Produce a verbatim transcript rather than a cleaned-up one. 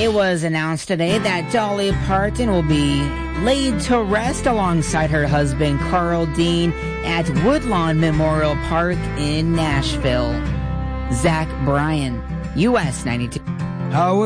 It was announced today that Dolly Parton will be laid to rest alongside her husband Carl Dean at Woodlawn Memorial Park in Nashville. Zach Bryan, U S ninety-two. How